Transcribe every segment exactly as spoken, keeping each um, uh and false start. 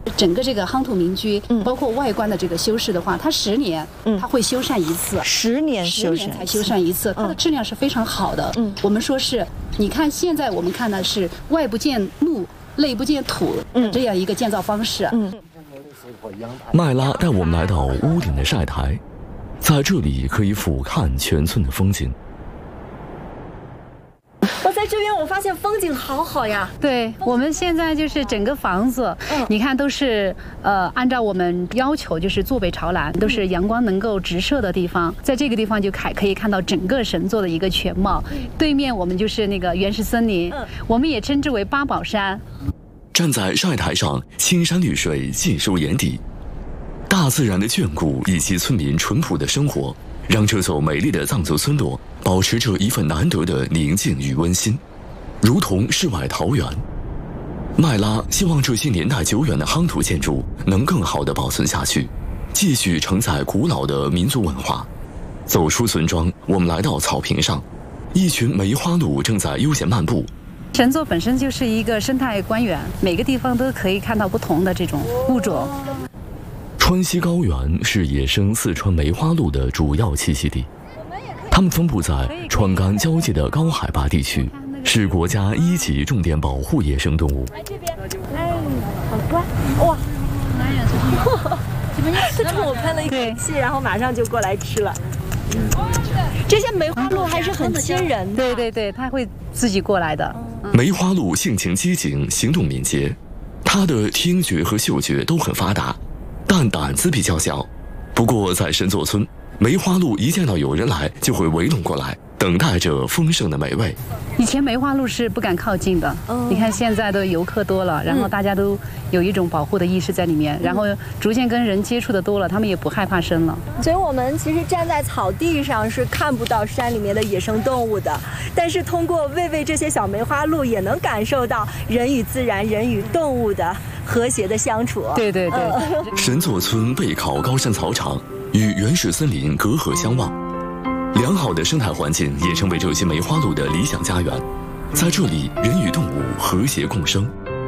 整个这个夯土民居，嗯，包括外观的这个修饰的话，它十年，嗯，它会修缮一次， 十年修缮， 十年才修缮一次，它的质量是非常好的。嗯，我们说是，你看现在我们看的是外不见木，内不见土，嗯，这样一个建造方式。嗯， 麦拉带我们来到屋顶的晒台，在这里可以俯瞰全村的风景。 我在这边，我发现风景好好呀。 对，我们现在就是整个房子，嗯，你看都是呃按照我们要求，就是坐北朝南，都是阳光能够直射的地方。在这个地方就看可以看到整个神座的一个全貌。嗯，对面我们就是那个原始森林，嗯，我们也称之为八宝山。 站在晒台上，青山绿水尽收眼底，大自然的眷顾以及村民淳朴的生活，让这座美丽的藏族村落保持着一份难得的宁静与温馨，如同世外桃源。麦拉希望这些年代久远的夯土建筑能更好地保存下去，继续承载古老的民族文化。走出村庄，我们来到草坪上，一群梅花鹿正在悠闲漫步。 神座本身就是一个生态官园，每个地方都可以看到不同的这种物种。 川西高原是野生四川梅花鹿的主要栖息地，它们分布在川甘交界的高海拔地区，是国家一级重点保护野生动物。 来这边，哎，好乖，哇！你们是冲我喷了一口气，然后马上就过来吃了。嗯，这些梅花鹿还是很亲人的。 对对对，它会自己过来的。 梅花鹿性情机警，行动敏捷，它的听觉和嗅觉都很发达，但胆子比较小。不过在神座村，梅花鹿一见到有人来就会围拢过来，等待着丰盛的美味。 以前梅花鹿是不敢靠近的，哦，你看现在的游客多了，然后大家都有一种保护的意识在里面，嗯，然后逐渐跟人接触的多了，他们也不害怕生了。 所以我们其实站在草地上是看不到山里面的野生动物的，但是通过喂喂这些小梅花鹿，也能感受到人与自然、人与动物的和谐的相处。 对对对， 嗯，神座村背靠高山草场，与原始森林隔河相望。良好的生态环境也成为这些梅花鹿的理想家园，在这里，人与动物和谐共生。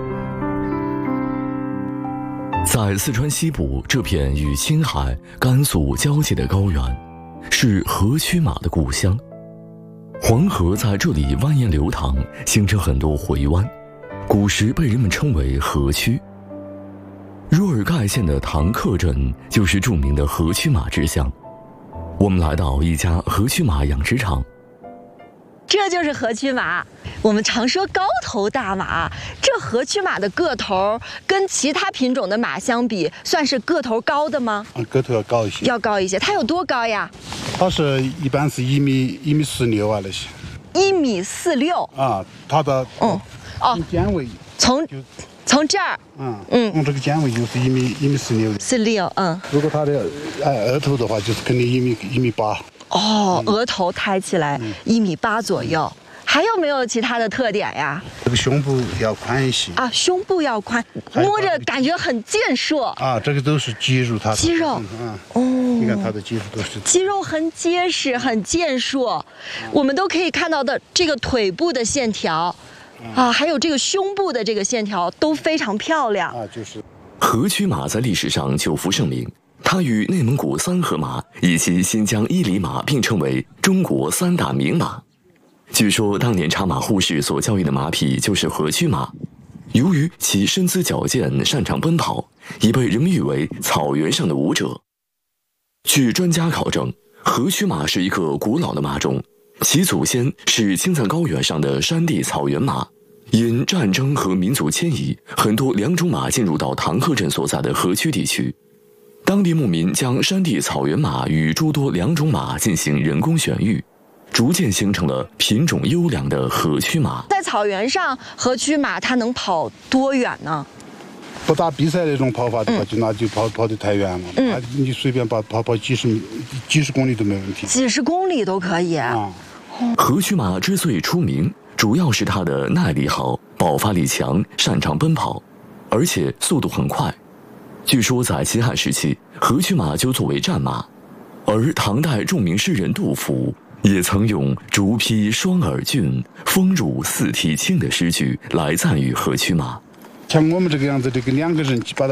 在四川西部这片与青海、甘肃交界的高原，是河曲马的故乡。黄河在这里蜿蜒流淌，形成很多回湾，古时被人们称为河曲。若尔盖县的唐克镇就是著名的河曲马之乡。我们来到一家河曲马养殖场， 这就是河曲马。我们常说高头大马，这河曲马的个头跟其他品种的马相比，算是个头高的吗？ 嗯，个头要高一些。 要高一些，它有多高呀？ 它是一般是一米一米四六啊那些。 一米四六啊，它的嗯哦肩围从从这儿， 嗯嗯，用这个肩围就是一米一米四六。 四六，嗯。 如果它的哎额头的话，就是肯定一米一米八。 哦，嗯，额头抬起来一米八左右。还有没有其他的特点呀？ 这个胸部要宽一些啊，胸部要宽，摸着感觉很健硕啊。这个都是肌肉，它肌肉， 嗯哦，你看它的肌肉都是肌肉很结实，很健硕。我们都可以看到的这个腿部的线条。啊，还有这个胸部的这个线条都非常漂亮啊！就是河曲马在历史上久负盛名，它与内蒙古三河马以及新疆伊犁马并称为中国三大名马。据说当年茶马护士所教育的马匹就是河曲马，由于其身姿矫健、擅长奔跑，已被人们誉为草原上的舞者。据专家考证，河曲马是一个古老的马种，其祖先是青藏高原上的山地草原马。因战争和民族迁移，很多良种马进入到唐克镇所在的河曲地区。当地牧民将山地草原马与诸多良种马进行人工选育，逐渐形成了品种优良的河曲马。 在草原上，河曲马它能跑多远呢？ 不打比赛那种跑法的话，嗯、就那就跑跑得太远了。嗯，你随便跑跑跑几十米、几十公里都没问题。 几十公里都可以啊。 河曲马之所以出名，主要是它的耐力好、爆发力强、擅长奔跑，而且速度很快。据说在秦汉时期，河曲马就作为战马，而唐代著名诗人杜甫也曾用“竹披双耳峻，风入四蹄轻”的诗句来赞誉河曲马。 像我们这个样子，这个两个人把它